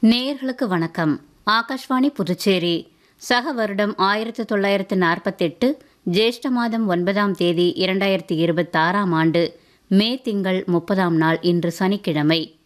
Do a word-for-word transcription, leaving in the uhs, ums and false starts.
நேயர்களுக்கு வணக்கம். ஆகாஷ்வாணி புதுச்சேரி. சக வருடம் ஆயிரத்து தொள்ளாயிரத்து நாற்பத்தெட்டு ஜேஷ்ட மாதம் ஒன்பதாம் தேதி இரண்டாயிரத்தி இருபத்தாறாம் ஆண்டு மே திங்கள் முப்பதாம் நாள் இன்று சனிக்கிழமை.